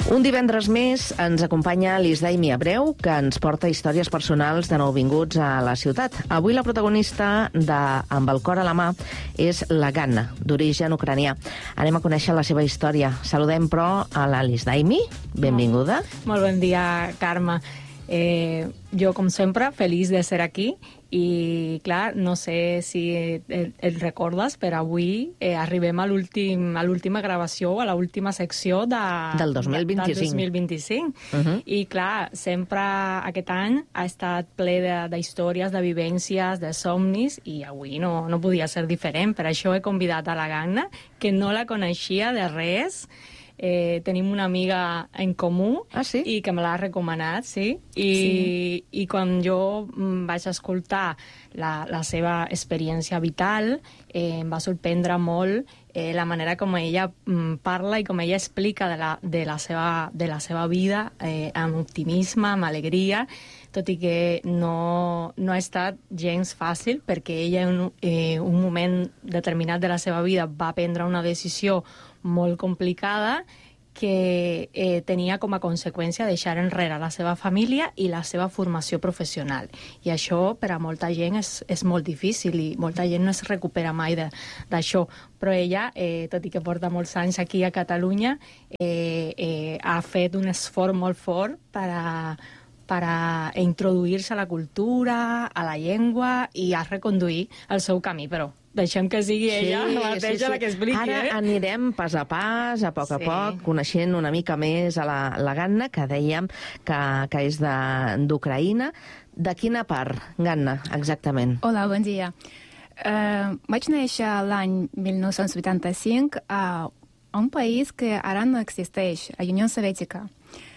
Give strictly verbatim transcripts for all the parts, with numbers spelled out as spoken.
Un divendres més ens acompanya l'Isdaimi Abreu, que ens porta històries personals de nouvinguts a la ciutat. Avui la protagonista de Amb el cor a la mà és la Ganna, d'origen ucranià. Anem a conèixer la seva història. Saludem, però, a la l'Isdaimi. Benvinguda. Molt, molt bon dia, Carme. Eh, jo, com sempre, feliç de ser aquí i, clar, no sé si el, el recordes, però avui eh, arribem a l'última gravació, a l'última secció de, del dos mil vint-i-cinc. Del dos mil vint-i-cinc. Uh -huh. I, clar, sempre aquest any ha estat ple d'històries, de, de vivències, de somnis, i avui no, no podia ser diferent. Per això he convidat a la Ganna, que no la coneixia de res. Eh, tenim una amiga en comú ah, sí? i que me l'ha recomanat, sí. I, sí. I quan jo vaig escoltar la, la seva experiència vital, eh, em va sorprendre molt eh, la manera com ella parla i com ella explica de la, de la, seva, de la seva vida eh, amb optimisme, amb alegria, tot i que no, no ha estat gens fàcil, perquè ella en un, eh, un moment determinat de la seva vida va prendre una decisió molt complicada que eh, tenia com a conseqüència deixar enrere la seva família i la seva formació professional. I això per a molta gent és, és molt difícil i molta gent no es recupera mai d'això. Però ella, eh, tot i que porta molts anys aquí a Catalunya, eh, eh, ha fet un esforç molt fort per a per a introduir-se a la cultura, a la llengua i a reconduir el seu camí, però deixem que sigui ella sí, mateixa sí, sí. la que expliqui. Ara eh? anirem pas a pas, a poc a sí. poc, coneixent una mica més a la, la Ganna, que dèiem que, que és d'Ucraïna. De, de quina part, Ganna, exactament? Hola, bon dia. Uh, vaig néixer l'any mil nou-cents vuitanta-cinc a un país que ara no existeix, a Unió Soviètica.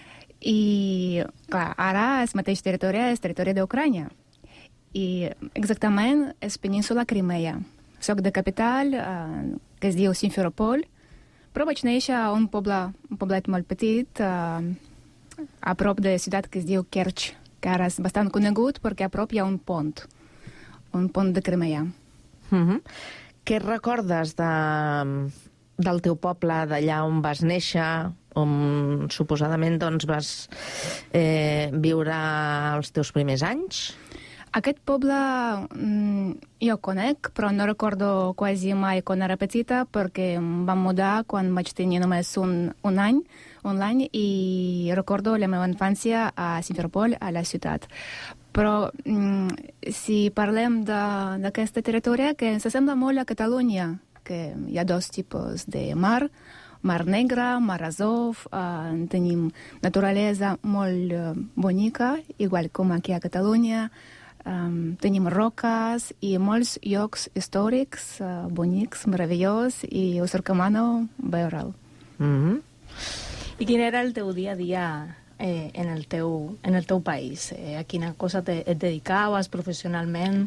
I, clar, ara el mateix territori és territori d'Ucrània. I exactament és península Crimea. Soc de capital, eh, que es diu Simferopol, però vaig néixer a un poble, un poblet molt petit, eh, a prop de la ciutat que es diu Kerch, que ara és bastant conegut perquè a prop hi ha un pont, un pont de Crimea. Uh-huh. Què recordes de, del teu poble, d'allà on vas néixer, on suposadament doncs, vas eh, viure els teus primers anys? Aquest poble mm, jo conec, però no recordo quasi mai quan era petita, perquè em vam mudar quan vaig tenir només un, un any, un any, i recordo la meva infància a Simferopol, a la ciutat. Però mm, si parlem d'aquesta territori, que s'assembla molt a Catalunya, que hi ha dos tipus de mar, Mar Negre, Mar Azov, uh, tenim naturalesa molt uh, bonica, igual com aquí a Catalunya, um, tenim roques i molts llocs històrics, uh, bonics, meravellosos, i us recomano veure'l. Mm-hmm. I quin era el teu dia a dia eh, en, el teu, en el teu país? Eh, a quina cosa te, et dedicaves professionalment?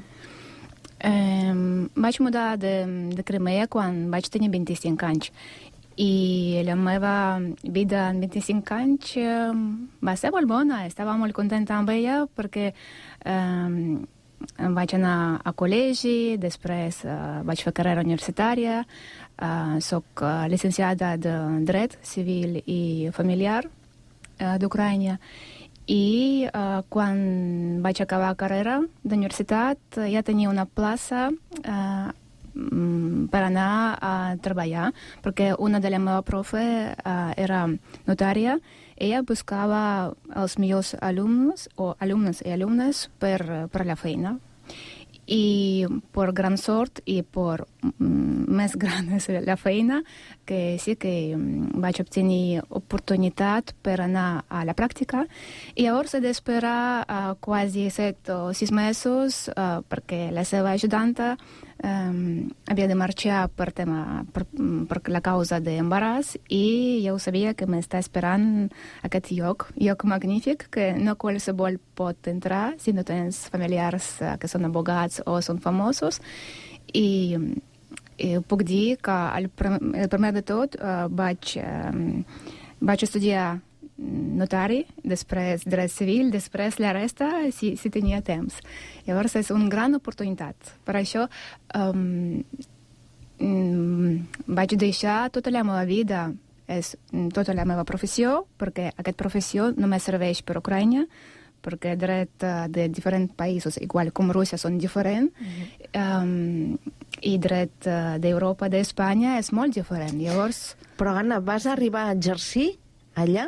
Um, vaig mudar de, de Crimea quan vaig tenir vint-i-cinc anys. I la meva vida en vint-i-cinc anys eh, va ser molt bona, estava molt contenta amb ella perquè eh, vaig anar a col·legi, després eh, vaig fer carrera universitària, eh, soc eh, llicenciada de dret civil i familiar eh, d'Ucraïna. I eh, quan vaig acabar carrera d'universitat ja tenia una plaça eh, per anar a treballar, perquè una de la meva profe uh, era notària. Ella buscava els millors alumnes o alumnes i alumnes per, per la feina. I per gran sort i per mm, més gran és la feina, que sí que mm, vaig obtenir oportunitat per anar a la pràctica. I llavors he d'esperar uh, quasi set o sis mesos uh, perquè la seva ajudanta Um, havia de marxar per, tema, per, per la causa d'embaràs i jo sabia que m'està esperant aquest lloc, lloc magnífic que no qualsevol pot entrar si no tens familiars uh, que són abogats o són famosos. I, i puc dir que el, el primer de tot uh, vaig, um, vaig estudiar notari, després dret civil, després la resta si, si tenia temps. Llavors és una gran oportunitat. Per això um, um, vaig deixar tota la meva vida és tota la meva professió, perquè aquesta professió només serveix per Ucraïna, perquè el dret de diferents països, igual com Rússia, són diferents, mm-hmm. um, i dret d'Europa, d'Espanya, és molt diferent. Llavors... Però, Anna, vas arribar a exercir allà?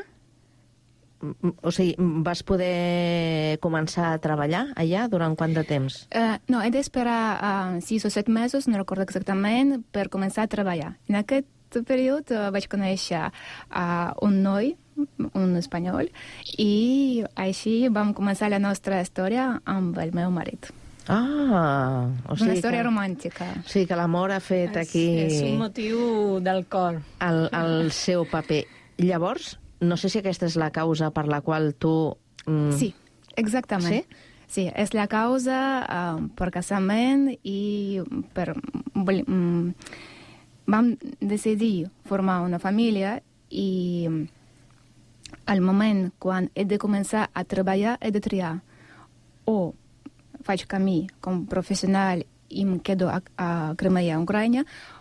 O sigui, vas poder començar a treballar allà durant quant de temps? Uh, no, he d'esperar uh, sis o set mesos, no recordo exactament, per començar a treballar. En aquest període uh, vaig conèixer uh, un noi, un espanyol, i així vam començar la nostra història amb el meu marit. Ah! O sigui una història que, romàntica. O sigui que l'amor ha fet és, aquí... És un motiu del cor. El, el seu paper. Llavors, no sé si aquesta és la causa per la qual tu... Mm... Sí, exactament. Sí? Sí, és la causa uh, per casament i per... Um, vam decidir formar una família i al moment quan he de començar a treballar he de triar o faig camí com professional i em quedo a, a Crimea, Ucraïna,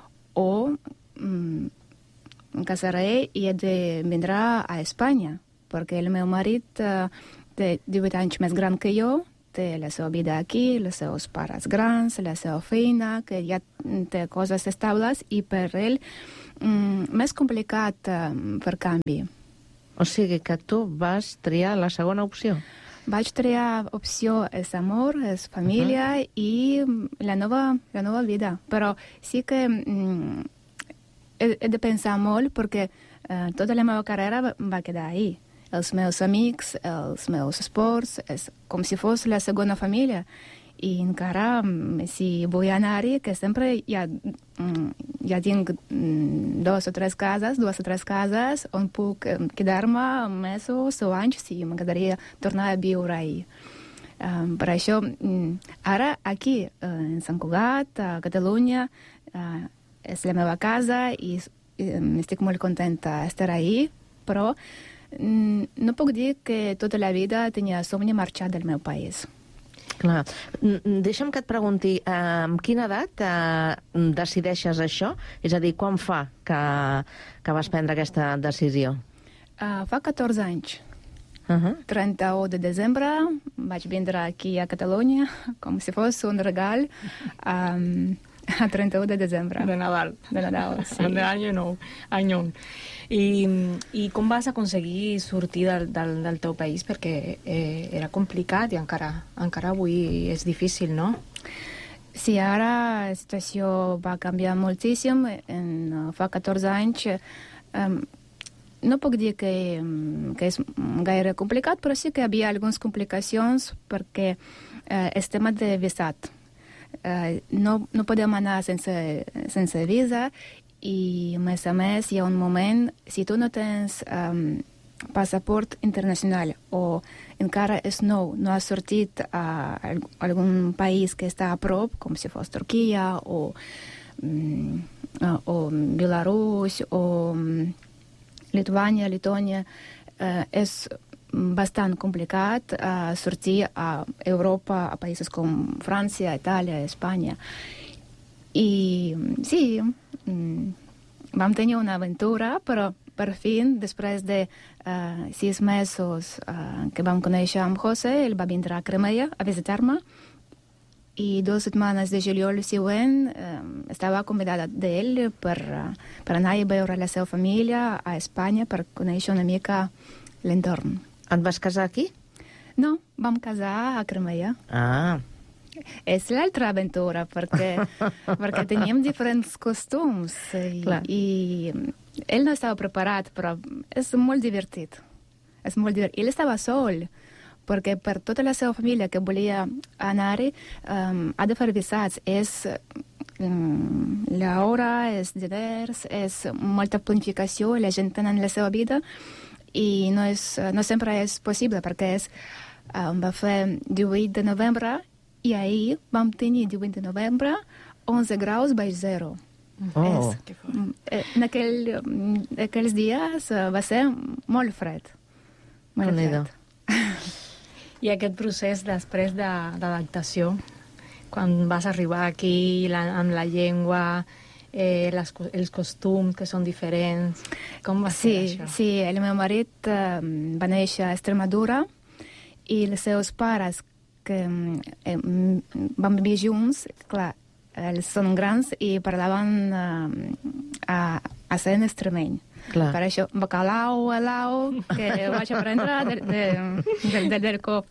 o um, em casaré i he de vindre a Espanya, perquè el meu marit uh, té divuit anys més gran que jo, té la seva vida aquí, els seus pares grans, la seva feina, que ja té coses estables, i per ell um, més complicat um, per canvi. O sigui que tu vas triar la segona opció. Vaig triar opció és amor, és família uh-huh. i la nova, la nova vida. Però sí que um, he, he de pensar molt perquè uh, tota la meva carrera va, va quedar ahí. Els meus amics, els meus esports, és com si fos la segona família. I encara, si vull anar-hi, que sempre ja, ja tinc dos o tres cases, dues o tres cases on puc quedar-me mesos o anys si m'agradaria tornar a viure ahí. Um, per això, ara aquí, en Sant Cugat, a Catalunya, uh, és la meva casa i, i estic molt contenta d'estar ahí, però no puc dir que tota la vida tenia somni marxar del meu país. Clar. Deixa'm que et pregunti, eh, amb quina edat eh, decideixes això? És a dir, quan fa que, que vas prendre aquesta decisió? Uh, fa catorze anys. Uh-huh. trenta-u de desembre vaig vindre aquí a Catalunya com si fos un regal um, a trenta-u de desembre. De Nadal. De Nadal, sí. De any nou. Any nou. I, I com vas aconseguir sortir del, del, del teu país? Perquè eh, era complicat i encara, encara avui és difícil, no? Sí, ara la situació va canviar moltíssim. En, uh, fa catorze anys um, no puc dir que, que és gaire complicat, però sí que hi havia algunes complicacions perquè uh, el tema de visat. Uh, no, no podem anar sense, sense visa i, a més a més, hi ha un moment, si tu no tens um, passaport internacional o encara és nou, no has sortit a, a algun país que està a prop, com si fos Turquia o, um, o Belarus o um, Lituània, Letònia, uh, és bastant complicat uh, sortir a Europa, a països com França, Itàlia, Espanya. I sí, vam tenir una aventura, però per fi, després de uh, sis mesos uh, que vam conèixer amb José, ell va vindre a Crimea a visitar-me i dues setmanes de juliol següent uh, estava convidada d'ell per, uh, per anar a veure la seva família a Espanya per conèixer una mica l'entorn. Et vas casar aquí? No, vam casar a Crimea. Ah, és l'altra aventura, perquè, perquè teníem diferents costums i, i ell no estava preparat, però és molt divertit. És molt divertit. Ell estava sol, perquè per tota la seva família que volia anar-hi um, ha de fer visats. És um, l'hora, és diners, és molta planificació, la gent tenen la seva vida i no, és, no sempre és possible, perquè és, um, va fer divuit de novembre i ahir vam tenir divuit de novembre onze graus baix zero. Oh. És, en, aquell, en aquells dies va ser molt fred. Molt fred. I aquest procés després de, d'adaptació, quan vas arribar aquí la, amb la llengua, eh, les, els costums que són diferents. Com va sí, ser això? Sí, el meu marit eh, va néixer a Extremadura i els seus pares que eh, van vivir junts, clar, ells són grans i parlaven eh, a, a ser en extremeny. Clar. Per això, bacalao, alau, que vaig aprendre de, de, de, de, del cop.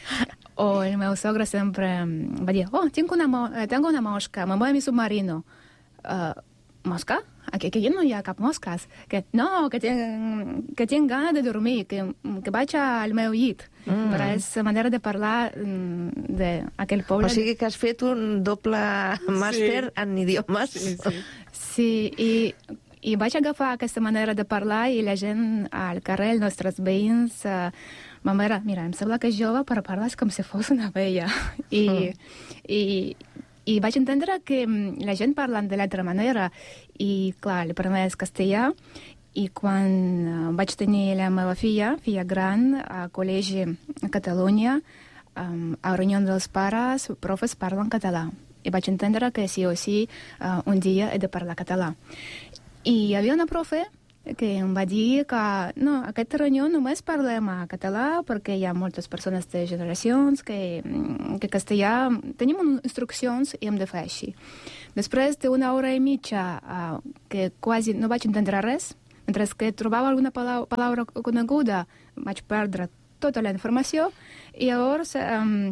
O el meu sogre sempre va dir, oh, tinc una, mo tengo una mosca, me voy a mi submarino. Uh, mosca? Aquí, aquí no hi ha cap mosques. Que, no, que tinc, que tinc gana de dormir, que, que vaig al meu llit. Mm. Però és manera de parlar d'aquell poble. O sigui que has fet un doble màster Sí. en idiomes. Sí, sí. Sí, i, i vaig agafar aquesta manera de parlar i la gent al carrer, els nostres veïns, uh, van veure, mira, em sembla que és jove, però parles com si fos una vella. I, mm. i, i vaig entendre que la gent parla de l'altra manera. I, clar, el primer és castellà. I quan uh, vaig tenir la meva filla, filla gran, a col·legi a Catalunya, um, a reunió dels pares, profes parlen català. I vaig entendre que sí o sí uh, un dia he de parlar català. I hi havia una profe que em va dir que no, a aquesta reunió només parlem a català perquè hi ha moltes persones de generacions que, que castellà tenim instruccions i hem de fer així. Després d'una hora i mitja uh, que quasi no vaig entendre res, mentre que trobava alguna paraula, paraula coneguda vaig perdre tota la informació i llavors um,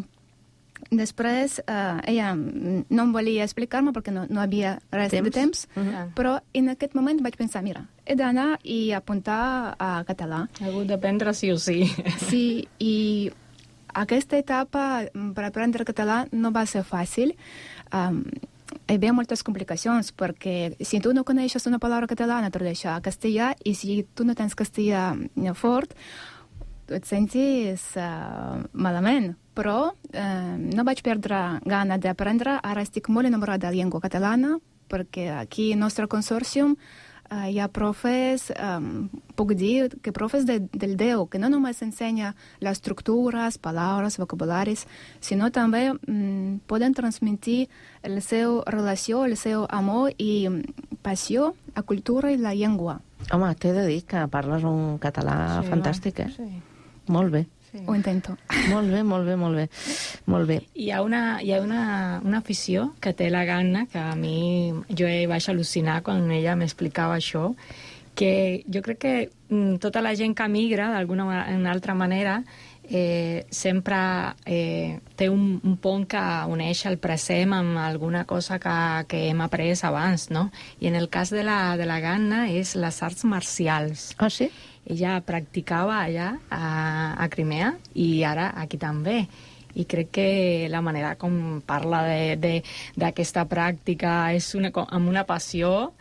després uh, ella no em volia explicar-me perquè no, no havia res temps. de temps, Uh-huh. però en aquest moment vaig pensar, mira, he d'anar i apuntar a català. Ha hagut d'aprendre sí o sí. Sí, i aquesta etapa per aprendre català no va ser fàcil. Um, hi havia moltes complicacions perquè si tu no coneixes una paraula catalana, tradueixes a castellà i si tu no tens castellà fort, tu et sentis uh, malament. Però eh, no vaig perdre gana d'aprendre. Ara estic molt enamorada de la llengua catalana perquè aquí al nostre consòrcium eh, hi ha profes, eh, puc dir que profes de, del Déu, que no només ensenya les estructures, paraules, vocabularis, sinó també mm, poden transmetre la seva relació, el seu amor i passió a cultura i la llengua. Home, t'he de dir que parles un català Sí, fantàstic, eh? Sí. Molt bé. Sí. Ho intento. Molt bé, molt bé, molt bé. Molt bé. Hi ha, una, hi ha una, una afició que té la Ganna, que a mi jo vaig al·lucinar quan ella m'explicava això, que jo crec que mm, tota la gent que migra d'alguna una altra manera eh, sempre eh, té un, un pont que uneix el present amb alguna cosa que, que hem après abans, no? I en el cas de la, de la Ganna és les arts marcials. Ah, sí? Ella practicava allà a, a Crimea i ara aquí també. I crec que la manera com parla d'aquesta pràctica és una, amb una passió.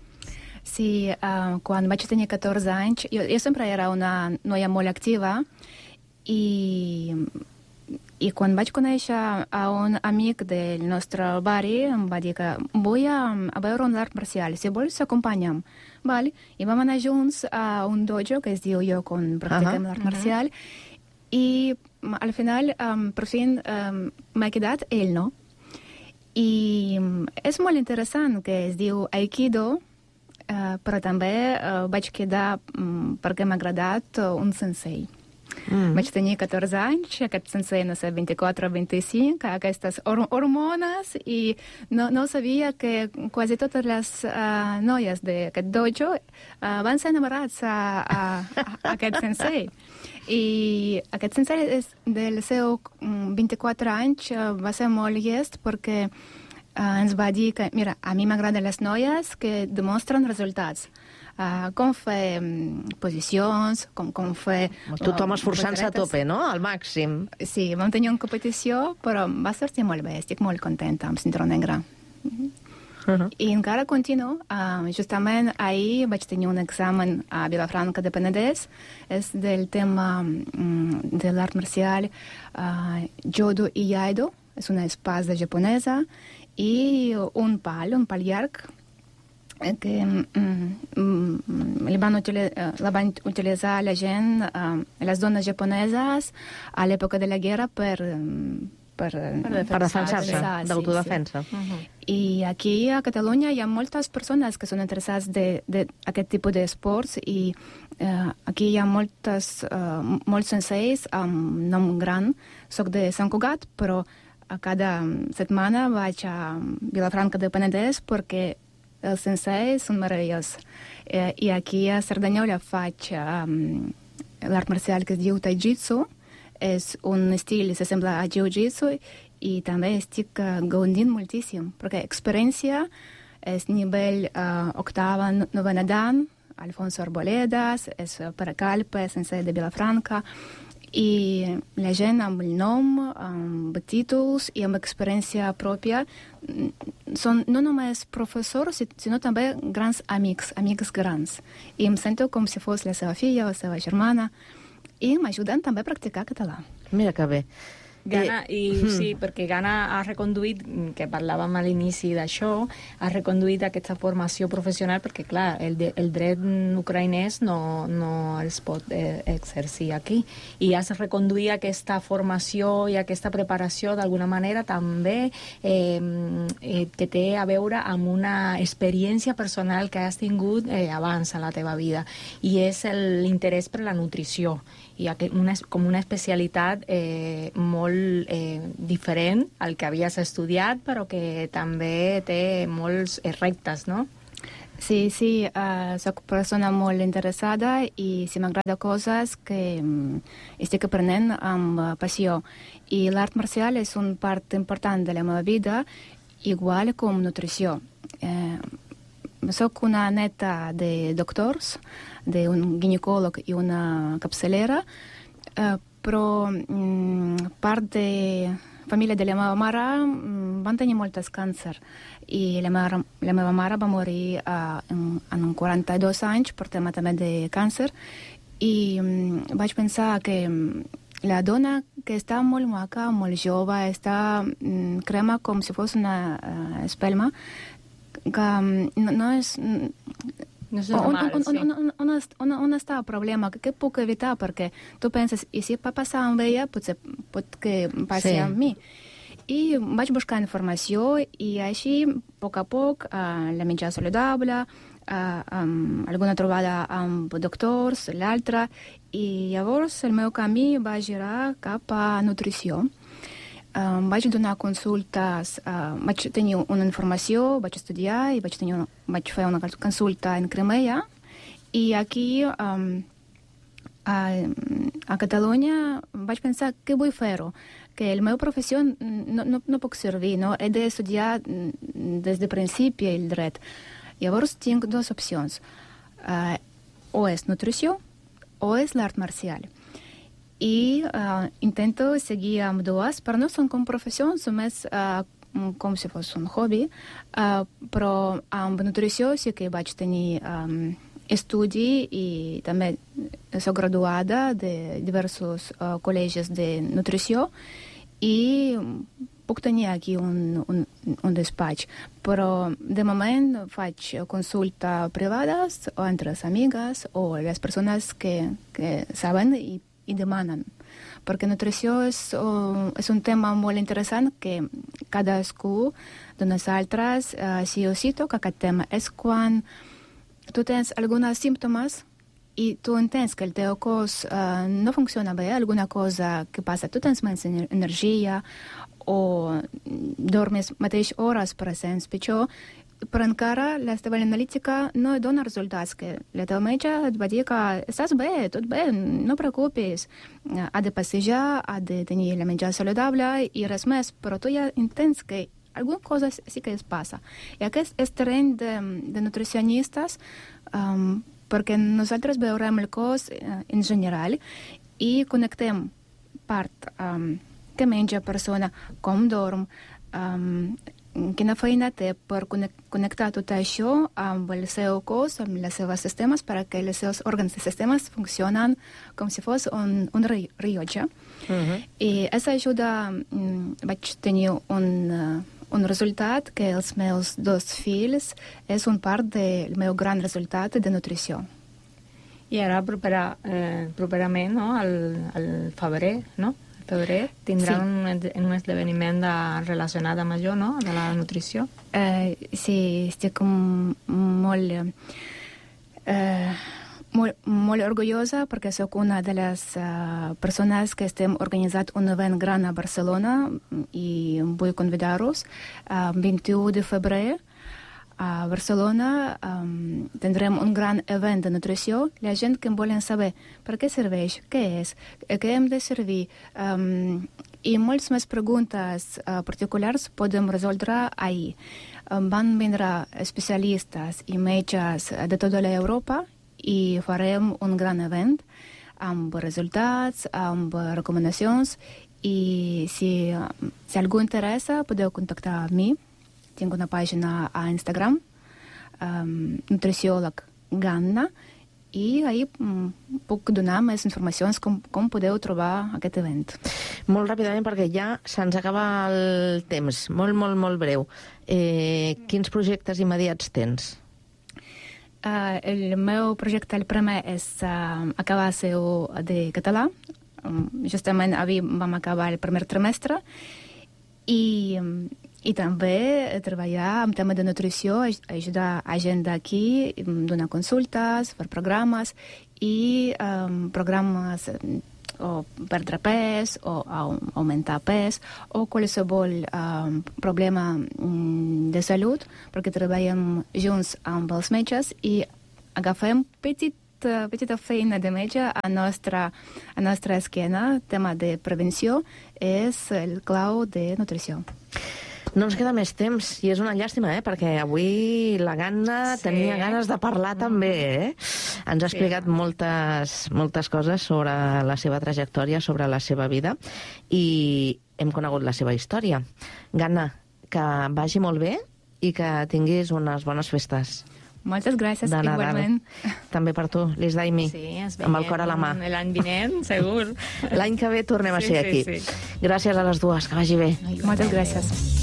Sí, uh, quan vaig tenir catorze anys, jo, jo sempre era una noia molt activa i, i quan vaig conèixer a un amic del nostre barri em va dir que vull a, a veure un art marcial, si vols acompanya'm. Vale. I vam anar junts a un dojo que es diu lloc on practiquem uh -huh. l'art marcial uh-huh. i al final um, per fi um, m'ha quedat ell, no? I um, és molt interessant que es diu Aikido, uh, però també uh, vaig quedar um, perquè m'ha agradat uh, un sensei. Mm. Vaig tenir catorze anys, aquest sensei, no sé, vint-i-quatre o vint-i-cinc, aquestes hor hormones, i no, no sabia que quasi totes les uh, noies d'aquest dojo uh, van ser enamorats a, a, a aquest sensei. I aquest sensei és del seu vint-i-quatre anys uh, va ser molt llest perquè uh, ens va dir que, mira, a mi m'agraden les noies que demostren resultats. Uh, com fer um, posicions, com, com fer... Tothom uh, esforçant-se a tope, no? Al màxim. Sí, vam tenir una competició, però va sortir molt bé. Estic molt contenta amb cinturó negre. Uh-huh. I encara continuo. Uh, justament ahir vaig tenir un examen a Vilafranca de Penedès. És del tema um, de l'art marcial uh, Jodo i Iaido. És una espasa japonesa i un pal, un pal llarg, que mm, mm, li van utilitzar, la van utilitzar la gent, uh, les dones japoneses a l'època de la guerra per, per, per, per defensar-se, d'autodefensa. Sí, sí. Uh-huh. I aquí a Catalunya hi ha moltes persones que són interessades d'aquest tipus d'esports i eh, aquí hi ha moltes, eh, molts senseis amb nom gran. Soc de Sant Cugat, però a cada setmana vaig a Vilafranca de Penedès perquè els senseis són meravellosos. Eh, I aquí a Cerdanyola faig um, l'art marcial que es diu Tai-Jitsu. És un estil que s'assembla a Jiu-Jitsu i també estic uh, gaudint moltíssim, perquè experiència és nivell uh, octava, novena dan, Alfonso Arboledas, és per a Calpe, sensei de Vilafranca, i la gent amb el nom, amb títols i amb experiència pròpia són no només professors, sinó també grans amics, amics grans. I em sento com si fos la seva filla o la seva germana i m'ajuden també a practicar català. Mira que bé. Ghana, i sí, perquè Ghana ha reconduït, que parlàvem a l'inici d'això, ha reconduït aquesta formació professional perquè, clar, el, de, el dret ucraïnès no, no els pot eh, exercir aquí. I has reconduït aquesta formació i aquesta preparació d'alguna manera també eh, eh, que té a veure amb una experiència personal que has tingut eh, abans a la teva vida. I és l'interès per la nutrició. I una, com una especialitat eh, molt eh, diferent al que havies estudiat, però que també té molts eh, reptes, no? Sí, sí, uh, soc persona molt interessada i si m'agrada coses que um, estic aprenent amb uh, passió. I l'art marcial és una part important de la meva vida, igual com nutrició. Eh, soc una neta de doctors, d'un ginecòleg i una capçalera, eh, però mm, part de família de la meva mare mm, van tenir moltes càncer i la meva, la meva mare va morir uh, en, en quaranta-dos anys per tema també de càncer i mm, vaig pensar que mm, la dona que està molt maca, molt jove, està mm, crema com si fos una uh, espelma, que no, no és... No és normal, on, on, sí. On, on, on, on, on està el problema? Què puc evitar? Perquè tu penses, i si va passar amb ella, potser pot que passi Sí. amb mi. I vaig buscar informació i així, a poc a poc, uh, la menjar saludable, uh, um, alguna trobada amb doctors, l'altra, i llavors el meu camí va girar cap a nutrició. Um, vaig donar consultes, uh, vaig tenir una informació, vaig estudiar i vaig, tenir una, vaig fer una consulta en Crimea i aquí um, a, a Catalunya vaig pensar que vull fer-ho, que la meva professió no, no, no puc servir, no? He d'estudiar des del principi el dret. Llavors tinc dues opcions, uh, o és nutrició o és l'art marcial. I uh, intento seguir amb dues, però no són com professió, són més uh, com si fos un hobby, uh, però amb nutrició sí que vaig tenir um, estudi i també soc graduada de diversos uh, col·legis de nutrició i puc tenir aquí un, un, un despatx, però de moment faig consulta privades o entre les amigues o les persones que, que saben i i demanen, perquè nutrició és, uh, és un tema molt interessant que cadascú de nosaltres uh, sí o sí toca aquest tema. És quan tu tens alguns símptomes i tu entens que el teu cos uh, no funciona bé, alguna cosa que passa, tu tens menys energia o dormes mateix hores, per exemple, pitjor, però encara la teva analítica no dona resultats, que la teva metge et va dir que estàs bé, tot bé, no preocupis, ha de passejar, ha de tenir la menjar saludable i res més, però tu ja entens que alguna cosa sí que es passa. I aquest és terreny de, de nutricionistes, um, perquè nosaltres veurem el cos uh, en general i connectem part um, que menja persona, com dorm, um, quina feina té per connectar tot això amb el seu cos, amb els seus sistemes, perquè els seus òrgans i sistemes funcionen com si fos un, un rellotge. Uh-huh. I aquesta ajuda um, vaig tenir un, uh, un resultat que els meus dos fills és un part del meu gran resultat de nutrició. I ara propera, eh, properament, no? al, al febrer, no? febrer, tindrà Sí. un, un esdeveniment de, relacionat amb allò, no?, de la nutrició. Eh, sí, estic m- molt, eh, molt, molt orgullosa perquè sóc una de les eh, persones que estem organitzat un event gran a Barcelona i vull convidar-vos. El vint-i-u de febrer a Barcelona um, tindrem un gran event de nutrició. La gent que volen saber per què serveix, què és, què hem de servir, um, i moltes més preguntes uh, particulars podem resoldre ahir. Um, van vindre especialistes i metges de tota l'Europa i farem un gran event amb resultats, amb recomanacions, i si, si algú interessa podeu contactar a mi. Tinc una pàgina a Instagram, um, nutriòleg Ganna, i ahir um, puc donar més informacions com, com podeu trobar aquest event. Molt ràpidament, perquè ja se'ns acaba el temps. Molt, molt, molt breu. Eh, quins projectes immediats tens? Uh, el meu projecte, el primer, és uh, acabar seu de català. Um, justament avui vam acabar el primer trimestre. I... Um, I també treballar amb tema de nutrició, ajudar a gent d'aquí, donar consultes, fer programes i um, programes o perdre pes o augmentar pes o qualsevol um, problema um, de salut, perquè treballem junts amb els metges i agafem petit petita feina de metge a nostra, a nostra esquena. Tema de prevenció és el clau de nutrició. No ens queda més temps, i és una llàstima, eh? Perquè avui la Ganna sí. tenia ganes de parlar també, eh? Ens ha explicat sí. moltes, moltes coses sobre la seva trajectòria, sobre la seva vida, i hem conegut la seva història. Ganna, que vagi molt bé i que tinguis unes bones festes. Moltes gràcies, igualment. També per tu, Liz Daimi, sí, amb el cor a la mà. L'any vinent, segur. L'any que ve tornem a sí, ser sí, aquí. Sí. Gràcies a les dues, que vagi bé. Moltes gràcies.